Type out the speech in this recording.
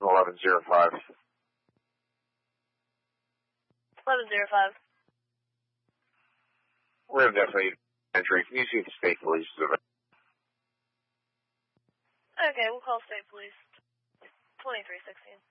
1105. 1105. We're going to definitely entry. Can you see the state police? Okay, we'll call state police. 2316.